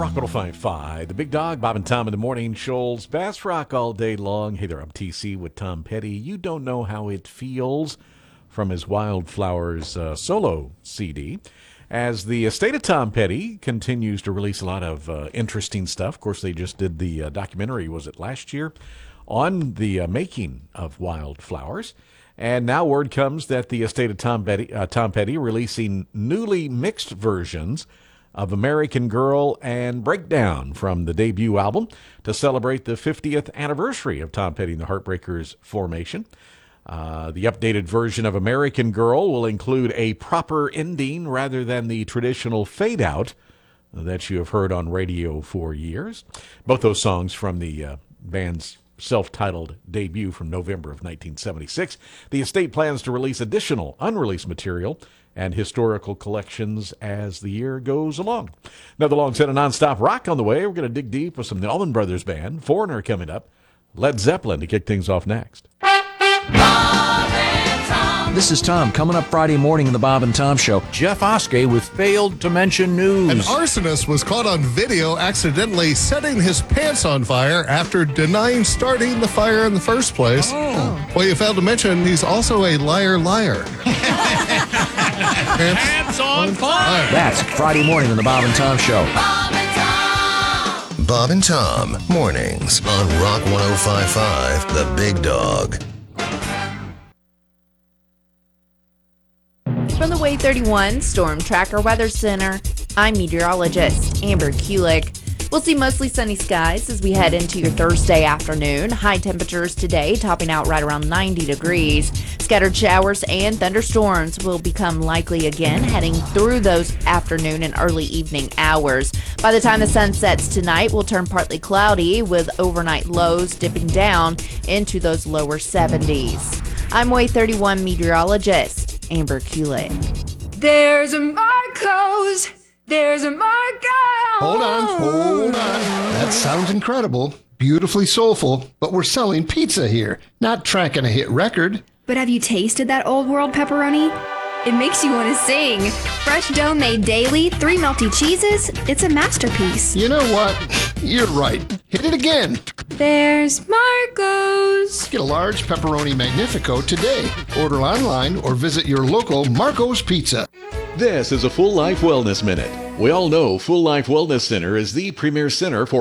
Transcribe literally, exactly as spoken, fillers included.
Rock one oh five point five, the Big Dog, Bob and Tom in the morning, Shoals, Bass Rock all day long. Hey there, I'm T C with Tom Petty. You don't know how it feels from his Wildflowers uh, solo C D. As the estate of Tom Petty continues to release a lot of uh, interesting stuff. Of course, they just did the uh, documentary, was it last year, on the uh, making of Wildflowers. And now word comes that the estate of Tom Petty, uh, Tom Petty releasing newly mixed versions of American Girl and Breakdown from the debut album to celebrate the fiftieth anniversary of Tom Petty and the Heartbreakers formation. Uh, the updated version of American Girl will include a proper ending rather than the traditional fade-out that you have heard on radio for years. Both those songs from the uh, band's self-titled debut from November of nineteen seventy-six. The estate plans to release additional unreleased material and historical collections as the year goes along. Another long set of nonstop rock on the way. We're going to dig deep with some the Allman Brothers Band, Foreigner coming up, Led Zeppelin to kick things off next. This is Tom. Coming up Friday morning in the Bob and Tom Show, Jeff Oskey with Failed to Mention News. An arsonist was caught on video accidentally setting his pants on fire after denying starting the fire in the first place. Oh. Well, you failed to mention he's also a liar liar. Pants, pants on fire. That's Friday morning in the Bob and Tom Show. Bob and Tom. Bob and Tom, mornings on Rock one oh five point five, The Big Dog. From the Way thirty-one Storm Tracker Weather Center, I'm meteorologist Amber Kulik. We'll see mostly sunny skies as we head into your Thursday afternoon. High temperatures today topping out right around ninety degrees. Scattered showers and thunderstorms will become likely again heading through those afternoon and early evening hours. By the time the sun sets tonight, we'll turn partly cloudy with overnight lows dipping down into those lower seventies. I'm Way thirty-one meteorologist Amber Kulik. There's a Marco's. There's a Marco's. Hold on, hold on. That sounds incredible, beautifully soulful, but we're selling pizza here, not tracking a hit record. But have you tasted that old world pepperoni? It makes you want to sing. Fresh dough made daily, three melty cheeses. It's a masterpiece. You know what? You're right. Hit it again. There's Marco's. Get a large pepperoni magnifico today. Order online or visit your local Marco's Pizza. This is a Full Life Wellness Minute. We all know Full Life Wellness Center is the premier center for